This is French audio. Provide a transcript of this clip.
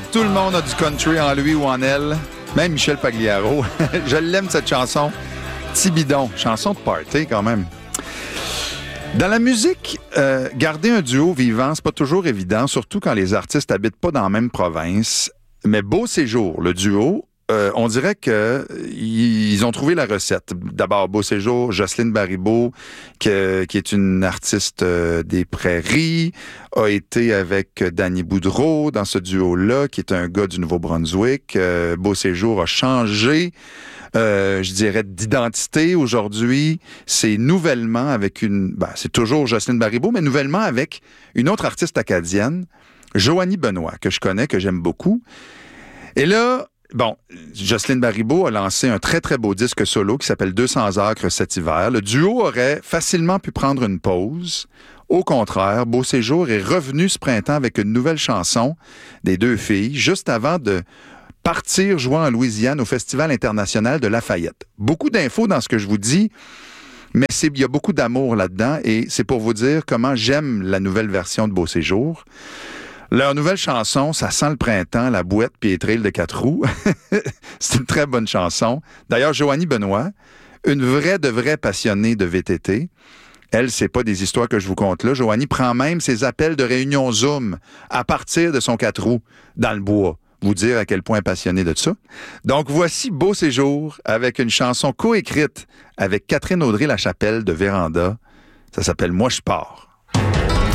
Tout le monde a du country en lui ou en elle. Même Michel Pagliaro. Je l'aime, cette chanson. Petit bidon. Chanson de party, quand même. Dans la musique, garder un duo vivant, c'est pas toujours évident, surtout quand les artistes habitent pas dans la même province. Mais Beau Séjour, le duo, on dirait qu'ils ont trouvé la recette. D'abord, Beau Séjour, Jocelyne Baribeau, qui est une artiste des Prairies, a été avec Danny Boudreau dans ce duo-là, qui est un gars du Nouveau-Brunswick. Beau Séjour a changé, je dirais, d'identité aujourd'hui. C'est nouvellement avec c'est toujours Jocelyne Baribeau, mais nouvellement avec une autre artiste acadienne, Joanie Benoît, que je connais, que j'aime beaucoup. Et là, Jocelyne Baribeau a lancé un très, très beau disque solo qui s'appelle 200 acres cet hiver. Le duo aurait facilement pu prendre une pause. Au contraire, Beau Séjour est revenu ce printemps avec une nouvelle chanson des deux filles, juste avant de partir jouer en Louisiane au Festival international de Lafayette. Beaucoup d'infos dans ce que je vous dis, mais il y a beaucoup d'amour là-dedans et c'est pour vous dire comment j'aime la nouvelle version de Beau Séjour. Leur nouvelle chanson, ça sent le printemps, la bouette puis les trails de 4 roues. C'est une très bonne chanson. D'ailleurs, Joanie Benoît, une vraie passionnée de VTT. Elle, c'est pas des histoires que je vous conte là. Joanie prend même ses appels de réunion Zoom à partir de son 4 roues dans le bois. Vous dire à quel point passionnée de ça. Donc, voici Beau Séjour avec une chanson coécrite avec Catherine Audrey-Lachapelle de Véranda. Ça s'appelle « Moi, je pars ».